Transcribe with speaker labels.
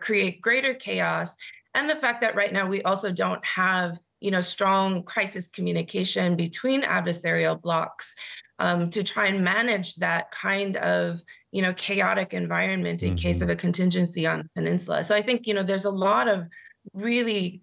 Speaker 1: create greater chaos. And the fact that right now we also don't have, strong crisis communication between adversarial blocs to try and manage that kind of, chaotic environment in case of
Speaker 2: Hmm.
Speaker 1: a contingency on the peninsula. So I think, there's a lot of really